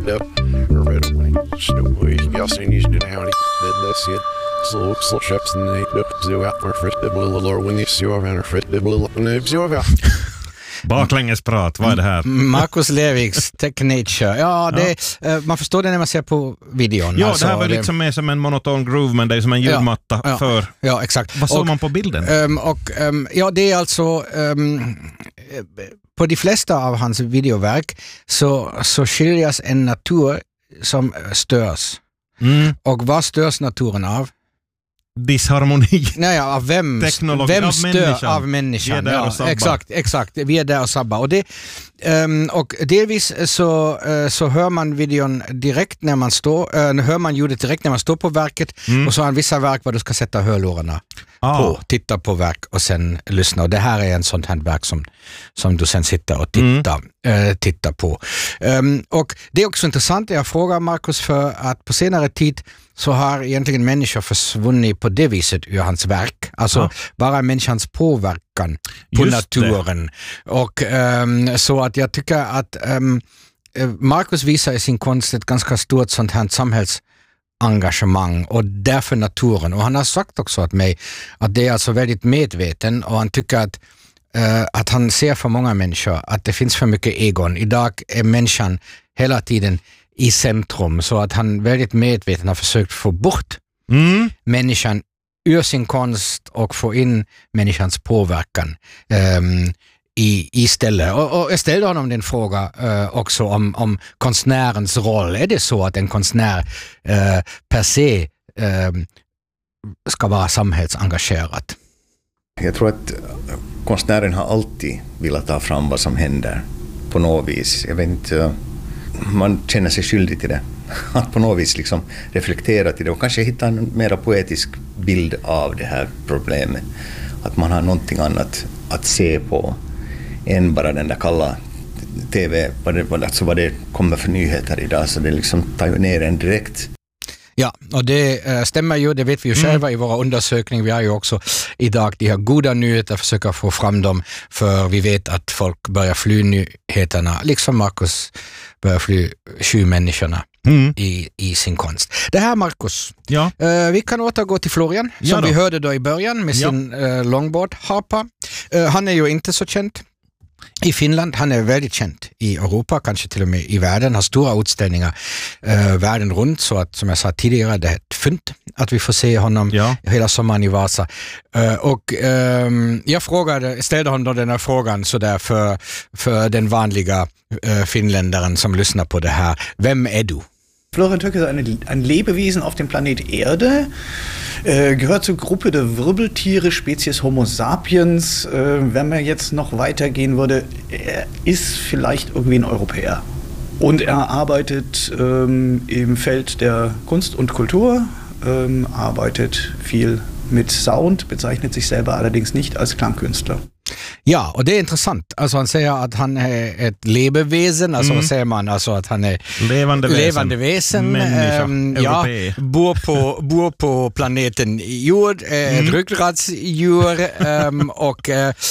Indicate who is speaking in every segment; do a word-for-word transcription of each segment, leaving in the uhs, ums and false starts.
Speaker 1: up. Red away. Snowboy. Jag ser ni den här. Det ser så så chaps and they look so out for fit the little or when you see around for the little nibs over.
Speaker 2: Baklänges-prat, vad är det här?
Speaker 3: Marcus Leviks Technature. Ja, det, ja. Man förstår det när man ser på videon.
Speaker 2: Ja,
Speaker 3: alltså,
Speaker 2: det här var
Speaker 3: det,
Speaker 2: liksom mer som en monoton groove, men det är som en ljudmatta
Speaker 3: ja, ja,
Speaker 2: för...
Speaker 3: Ja, exakt.
Speaker 2: Vad såg
Speaker 3: och,
Speaker 2: man på bilden?
Speaker 3: Um, och, um, ja, det är alltså... Um, på de flesta av hans videoverk så, så skiljas en natur som störs.
Speaker 2: Mm.
Speaker 3: Och vad störs naturen av?
Speaker 2: Disharmoni.
Speaker 3: Nej, av vem,
Speaker 2: Teknologi,
Speaker 3: vem
Speaker 2: av
Speaker 3: stör
Speaker 2: människan.
Speaker 3: av människan?
Speaker 2: Vi är där
Speaker 3: ja,
Speaker 2: och sabbar.
Speaker 3: exakt, exakt. Vi är där och sabbar. Och, det, um, och delvis så, uh, så hör man videon direkt när man står, uh, hör man ljudet direkt när man står på verket
Speaker 2: Mm.
Speaker 3: och så har han vissa verk var du ska sätta hörlurarna
Speaker 2: Ah.
Speaker 3: på, titta på verk och sen lyssna. Och det här är en sånt här verk som, som du sen sitter och tittar, mm. uh, tittar på. Um, och det är också intressant, jag frågar Marcus för att på senare tid så har egentligen människor försvunnit på det viset ur hans verk. Alltså
Speaker 2: ja.
Speaker 3: bara människans påverkan på
Speaker 2: Just
Speaker 3: naturen. Det. Och um, så att jag tycker att um, Marcus visar i sin konst ett ganska stort sånt här samhällsengagemang och därför naturen. Och han har sagt också att mig att det är alltså väldigt medveten och han tycker att uh, att han ser för många människor att det finns för mycket egon. Idag är människan hela tiden i centrum så att han väldigt medveten har försökt få bort
Speaker 2: Mm.
Speaker 3: människan ur sin konst och få in människans påverkan um, i, istället. Och, och jag ställde honom den fråga uh, också om, om konstnärens roll. Är det så att en konstnär uh, per se uh, ska vara samhällsengagerad?
Speaker 4: Jag tror att konstnären har alltid velat ta fram vad som händer på något vis. Jag vet inte, man känner sig skyldig till det. Att på något vis liksom reflektera till det och kanske hitta en mer poetisk bild av det här problemet. Att man har någonting annat att se på än bara den där kalla tv, alltså vad det kommer för nyheter idag. Så det liksom tar ju ner en direkt.
Speaker 3: Ja, och det äh, stämmer ju, det vet vi ju mm. själva i våra undersökningar. Vi har ju också idag de här goda nyheter, försöka få fram dem, för vi vet att folk börjar fly nyheterna, liksom Marcus börjar fly sju människorna mm. i, i sin konst. Det här Marcus,
Speaker 2: ja.
Speaker 3: äh, vi kan återgå till Florian, som
Speaker 2: ja
Speaker 3: vi hörde då i början med sin ja. äh, longboard-harpa. Äh, han är ju inte så känd i Finland, han är väldigt känd i Europa, kanske till och med i världen, har stora utställningar äh, världen runt, så att som jag sa tidigare, det är ett fynd att vi får se honom ja. hela sommaren i Vasa. Äh, och äh, jag frågade, ställde honom den här frågan så där för, för den vanliga äh, finländaren som lyssnar på det här. Vem är du?
Speaker 5: Florian Töcke ist eine, ein Lebewesen auf dem Planet Erde, äh, gehört zur Gruppe der Wirbeltiere, Spezies Homo sapiens. Äh, wenn man jetzt noch weitergehen würde, er ist vielleicht irgendwie ein Europäer. Und er arbeitet ähm, im Feld der Kunst und Kultur, ähm, arbeitet viel mit Sound, bezeichnet sich selber allerdings nicht als Klangkünstler.
Speaker 3: Ja, och det är intressant. Alltså han säger att han är ett lebeväsen, alltså mm. vad säger man? Alltså att han är
Speaker 2: levande väsen.
Speaker 3: Levande väsen.
Speaker 2: Människa,
Speaker 3: ähm, ja, bor på, bor på planeten jord, äh, mm. ett ryggradsdjur ähm, och,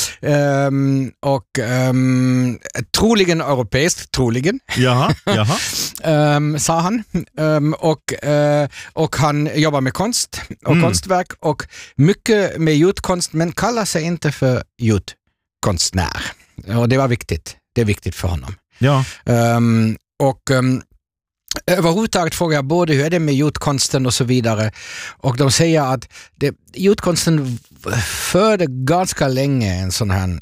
Speaker 3: äh, och ähm, troligen europeiskt, troligen.
Speaker 2: Jaha, jaha.
Speaker 3: ähm, sa han. Ähm, och, äh, och han jobbar med konst och mm. konstverk och mycket med ljudkonst, men kallar sig inte för ljudkonstnär. Och det var viktigt. Det är viktigt för honom.
Speaker 2: Ja.
Speaker 3: Um, och um, överhuvudtaget frågar jag både hur är det med ljudkonsten och så vidare. Och de säger att det, ljudkonsten förde ganska länge en sån här,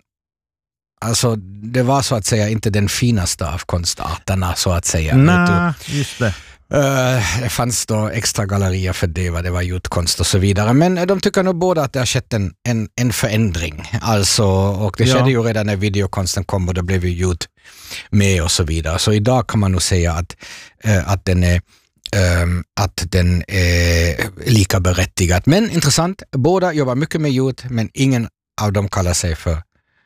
Speaker 3: alltså det var så att säga inte den finaste av konstarterna så att säga.
Speaker 2: Nej, just det.
Speaker 3: Uh, det fanns då extra gallerier för det, vad det var ljudkonst och så vidare. Men de tycker nog båda att det har skett en, en, en förändring. Alltså, och det skedde ja. ju redan när videokonsten kom och det blev ju ljud med och så vidare. Så idag kan man nog säga att, uh, att den är um, att den är lika berättigad. Men intressant, båda jobbar mycket med ljud, men ingen av dem kallar sig för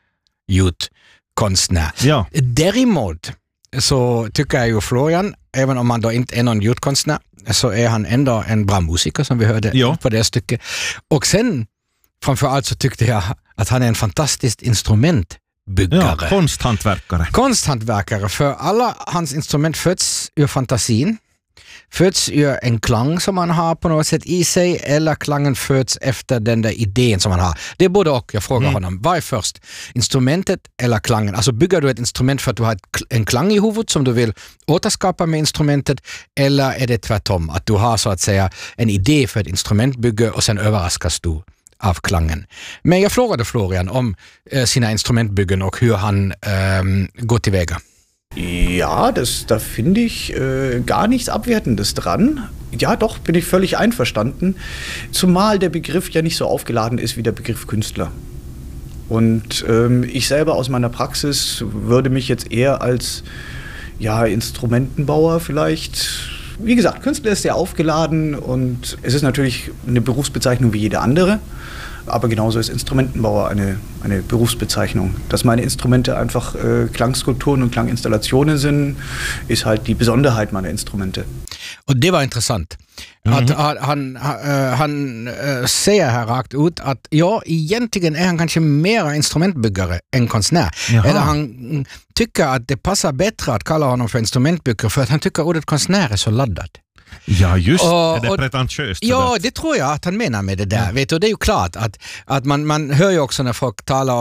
Speaker 3: ljudkonstnär.
Speaker 2: Ja.
Speaker 3: Däremot så tycker jag ju Florian, även om han då inte är någon ljudkonstnär, så är han ändå en bra musiker som vi hörde ja. på det stycket. Och sen, framförallt så tyckte jag att han är en fantastisk instrument instrumentbyggare.
Speaker 2: Ja, konsthantverkare.
Speaker 3: Konsthantverkare, för alla hans instrument föds ur fantasin, föds ur en klang som man har på något sätt i sig, eller klangen föds efter den där idén som man har. Det är både och. Jag frågar mm. honom, vad är först? Instrumentet eller klangen? Alltså bygger du ett instrument för att du har en klang i huvudet som du vill återskapa med instrumentet, eller är det tvärtom? Att du har så att säga en idé för ett instrumentbygge och sen överraskas du av klangen. Men jag frågade Florian om äh, sina instrumentbyggen och hur han äh, går tillväga.
Speaker 5: Ja, das, da finde ich äh, gar nichts Abwertendes dran. Ja, doch, bin ich völlig einverstanden. Zumal der Begriff ja nicht so aufgeladen ist wie der Begriff Künstler. Und ähm, ich selber aus meiner Praxis würde mich jetzt eher als ja, Instrumentenbauer vielleicht... Wie gesagt, Künstler ist sehr aufgeladen und es ist natürlich eine Berufsbezeichnung wie jede andere. Aber genauso ist Instrumentenbauer eine, eine Berufsbezeichnung. Dass meine Instrumente einfach äh, Klangskulpturen und Klanginstallationen sind, ist halt die Besonderheit meiner Instrumente.
Speaker 3: Och det var intressant. Mm-hmm. Att, att han, uh, han uh, säger här rakt ut att ja, egentligen är han kanske mer instrumentbyggare än konstnär. Jaha. Eller han tycker att det passar bättre att kalla honom för instrumentbyggare för att han tycker ordet konstnär är så laddat.
Speaker 2: Ja, just
Speaker 3: och,
Speaker 2: är det
Speaker 3: och,
Speaker 2: pretentiöst?
Speaker 3: Ja, det tror jag att han menar med det där. Mm. Vet du, det är ju klart att, att man, man hör ju också när folk talar